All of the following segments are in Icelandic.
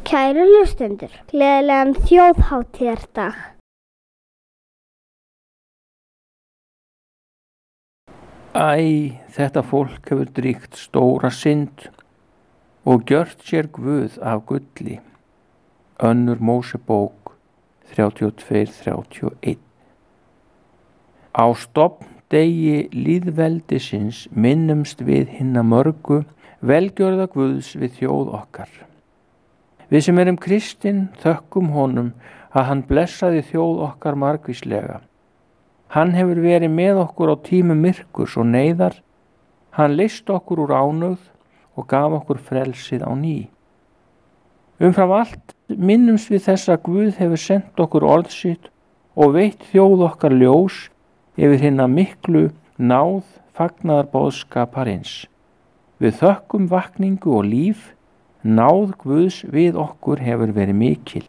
Kæru hlustendur, gleðilegan þjóðhátíðardag. Þetta fólk hefur dríkt stóra synd og gjört sér guð af gulli. Önnur Mósebók 32-31. Á stofndegi lýðveldisins minnumst við hinna mörgu velgjörða Guðs við þjóð okkar. Við sem erum kristin þökkum honum að hann blessaði þjóð okkar margvíslega. Hann hefur verið með okkur á tímum myrkurs og neyðar. Hann leysti okkur úr ánauð og gaf okkur frelsið á ný. Umfram allt minnumst við þess að Guð hefur sendt okkur orð sitt og veitt þjóð okkar ljós yfir hinna miklu náð fagnaðarboðskaparins. Við þökkum vakningu og líf. Náð Guðs við okkur hefur verið mikil.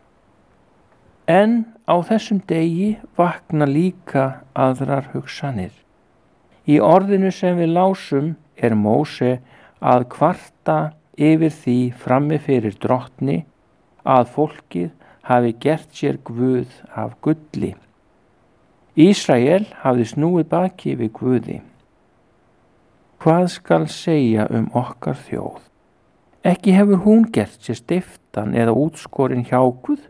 En á þessum degi vakna líka aðrar hugsanir. Í orðinu sem við lásum Móse að kvarta yfir því frammi fyrir drottni að fólkið hafi gert sér guð af gulli. Ísrael hafði snúið baki við Guði. Hvað skal segja okkar þjóð? Ekki hefur hún gert sér stiftan eða útskorin hjá Guð,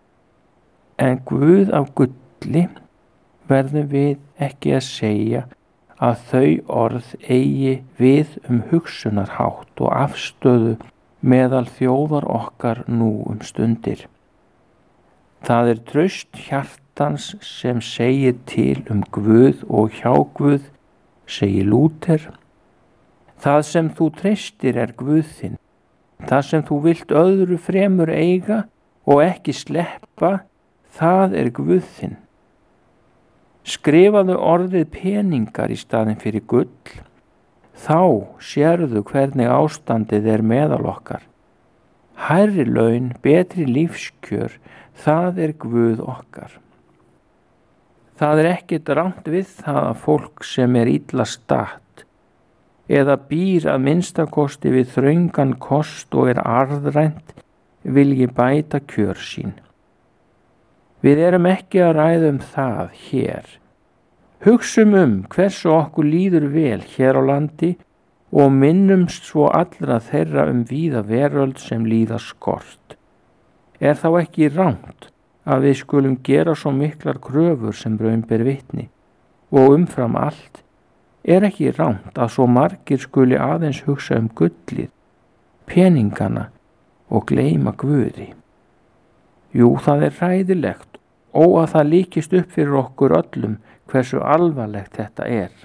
en Guð af gulli verðum við ekki að segja að þau orð eigi við hugsunarhátt og afstöðu meðal þjóðar okkar nú stundir. Það traust hjartans sem segir til Guð og hjá Guð, segir Lúther. Það sem þú treystir Guð þinn. Það sem þú vilt öðru fremur eiga og ekki sleppa, það Guð þinn. Skrifaðu orðið peningar í staðinn fyrir gull, þá sérðu hvernig ástandið meðal okkar. Hærri laun, betri lífskjör, það Guð okkar. Það ekkert rangt við það að fólk sem illa statt eða býr að minnstakosti við þröngan kost og arðrænt vilji bæta kjör sín. Við erum ekki að ræða það hér. Hugsum hversu okkur líður vel hér á landi og minnumst svo allra þeirra víða veröld sem líða skort. Þá ekki rangt að við skulum gera svo miklar kröfur sem raun ber vitni og umfram allt ekki rangt að svo margir skuli aðeins hugsa gullið, peningana og gleyma Guði. Jú, það hræðilegt og að það líkist upp fyrir okkur öllum hversu alvarlegt þetta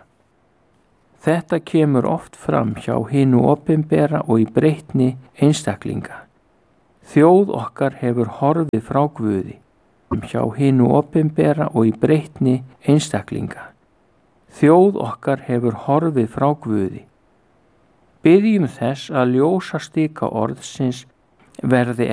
Þetta kemur oft fram hjá hinu opinbera og í breytni einstaklinga. Þjóð okkar hefur horfið frá Guði, hjá hinu opinbera og í breytni einstaklinga. Þjóð okkar hefur horfið frá Guði. Biðjum þess að ljósastika orðsins verði